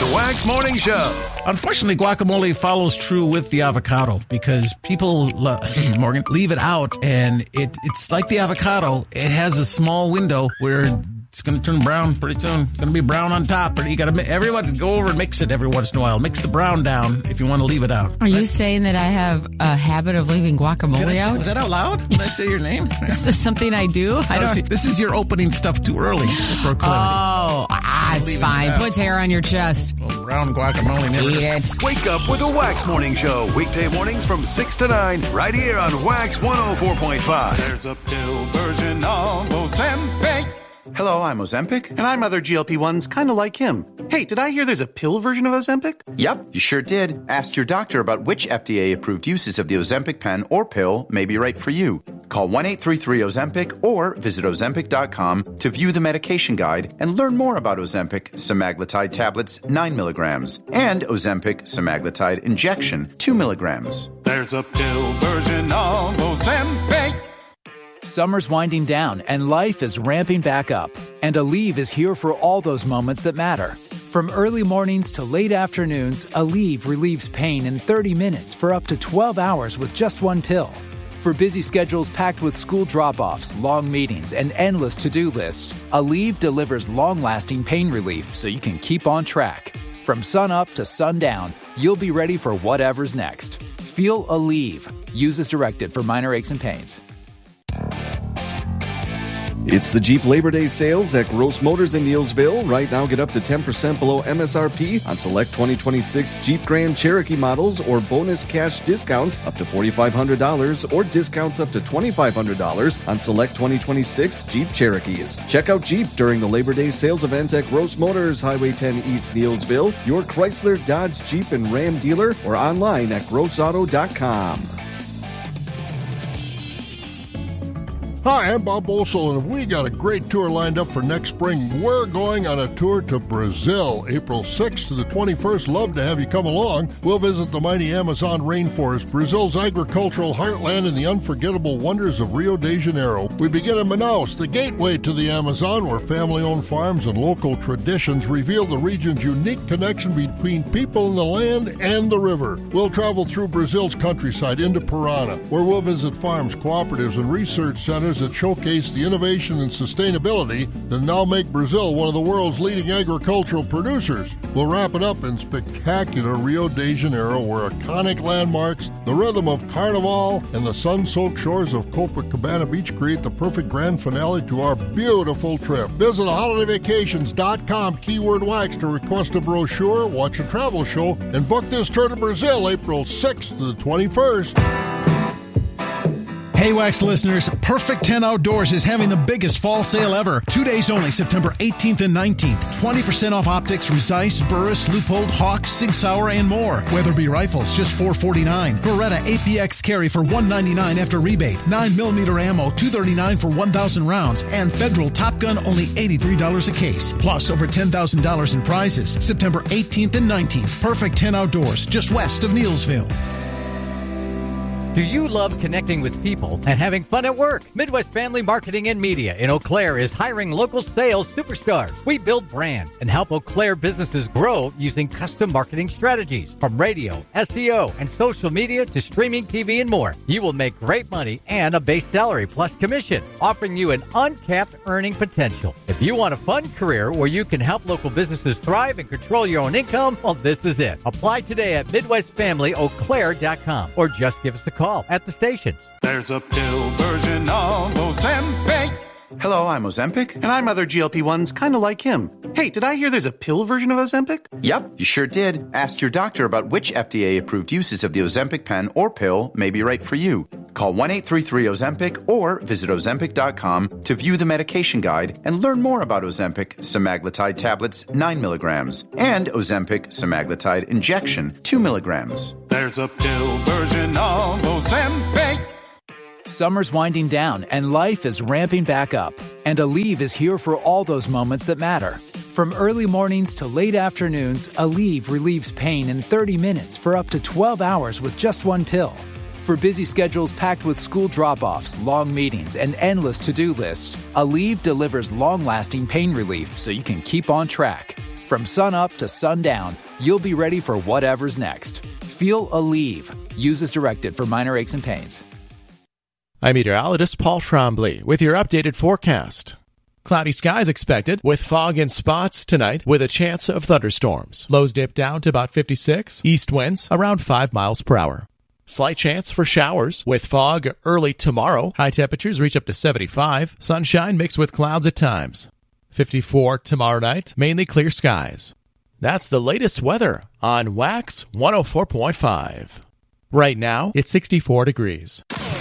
The Wax Morning Show. Unfortunately, guacamole follows true with the avocado because people, Morgan, leave it out, and it's like the avocado. It has a small window where it's going to turn brown pretty soon. It's going to be brown on top, but you got to everyone go over and mix it every once in a while. Mix the brown down if you want to leave it out. Are you saying that I have a habit of leaving guacamole out? Was that out loud? Did I say your name? Is this something I do? See, this is your opening stuff too early. It's fine. Put hair on your chest. Well, brown guacamole never. Eat it. Wake up with the Wax Morning Show. Weekday mornings from 6 to 9. Right here on Wax 104.5. There's a pill version of Ozempic. Hello, I'm Ozempic. And I'm other GLP-1s kind of like him. Hey, did I hear there's a pill version of Ozempic? Yep, you sure did. Ask your doctor about which FDA-approved uses of the Ozempic pen or pill may be right for you. Call 1-833-OZEMPIC or visit Ozempic.com to view the medication guide and learn more about Ozempic semaglutide tablets 9 milligrams and Ozempic semaglutide injection 2 milligrams. There's a pill version of Ozempic. Summer's winding down and life is ramping back up. And Aleve is here for all those moments that matter. From early mornings to late afternoons, Aleve relieves pain in 30 minutes for up to 12 hours with just one pill. For busy schedules packed with school drop-offs, long meetings, and endless to-do lists, Aleve delivers long-lasting pain relief so you can keep on track. From sun up to sundown, you'll be ready for whatever's next. Feel Aleve. Use as directed for minor aches and pains. It's the Jeep Labor Day sales at Gross Motors in Neillsville. Right now, get up to 10% below MSRP on select 2026 Jeep Grand Cherokee models or bonus cash discounts up to $4,500 or discounts up to $2,500 on select 2026 Jeep Cherokees. Check out Jeep during the Labor Day sales event at Gross Motors, Highway 10 East Neillsville, your Chrysler, Dodge, Jeep, and Ram dealer, or online at grossauto.com. Hi, I'm Bob Boesel, and we got a great tour lined up for next spring. We're going on a tour to Brazil, April 6th to the 21st. Love to have you come along. We'll visit the mighty Amazon rainforest, Brazil's agricultural heartland, and the unforgettable wonders of Rio de Janeiro. We begin in Manaus, the gateway to the Amazon, where family-owned farms and local traditions reveal the region's unique connection between people and the land and the river. We'll travel through Brazil's countryside into Parana, where we'll visit farms, cooperatives, and research centers that showcase the innovation and sustainability that now make Brazil one of the world's leading agricultural producers. We'll wrap it up in spectacular Rio de Janeiro, where iconic landmarks, the rhythm of Carnival, and the sun-soaked shores of Copacabana Beach create the perfect grand finale to our beautiful trip. Visit holidayvacations.com, keyword wax, to request a brochure, watch a travel show, and book this tour to Brazil April 6th to the 21st. Hey, Wax listeners, Perfect 10 Outdoors is having the biggest fall sale ever. 2 days only, September 18th and 19th. 20% off optics from Zeiss, Burris, Leupold, Hawk, Sig Sauer, and more. Weatherby rifles, just $449. Beretta APX carry for $199 after rebate. 9mm ammo, $239 for 1,000 rounds. And Federal Top Gun, only $83 a case. Plus, over $10,000 in prizes. September 18th and 19th. Perfect 10 Outdoors, just west of Neillsville. Do you love connecting with people and having fun at work? Midwest Family Marketing and Media in Eau Claire is hiring local sales superstars. We build brands and help Eau Claire businesses grow using custom marketing strategies. From radio, SEO, and social media to streaming TV and more. You will make great money and a base salary plus commission, offering you an uncapped earning potential. If you want a fun career where you can help local businesses thrive and control your own income, well, this is it. Apply today at MidwestFamilyEauClaire.com or just give us a call at the stations. There's a pill version of Ozempic. Hello, I'm Ozempic. And I'm other GLP-1s kind of like him. Hey, did I hear there's a pill version of Ozempic? Yep, you sure did. Ask your doctor about which FDA-approved uses of the Ozempic pen or pill may be right for you. Call 1-833-OZEMPIC or visit Ozempic.com to view the medication guide and learn more about Ozempic semaglutide tablets 9 milligrams and Ozempic semaglutide injection 2 milligrams. There's a pill version of Ozempic. Summer's winding down and life is ramping back up. And Aleve is here for all those moments that matter. From early mornings to late afternoons, Aleve relieves pain in 30 minutes for up to 12 hours with just one pill. For busy schedules packed with school drop-offs, long meetings, and endless to-do lists, Aleve delivers long-lasting pain relief so you can keep on track. From sun up to sundown, you'll be ready for whatever's next. Feel Aleve. Use as directed for minor aches and pains. I'm meteorologist Paul Trombley with your updated forecast. Cloudy skies expected with fog in spots tonight with a chance of thunderstorms. Lows dip down to about 56. East winds around 5 miles per hour. Slight chance for showers with fog early tomorrow. High temperatures reach up to 75. Sunshine mixed with clouds at times. 54 tomorrow night. Mainly clear skies. That's the latest weather on Wax 104.5. Right now, it's 64 degrees.